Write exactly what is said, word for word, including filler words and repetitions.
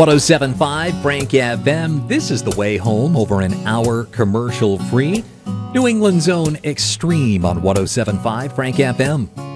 seven point five Frank F M. This is the way home, over an hour commercial free. New England's own Extreme on one oh seven point five Frank F M.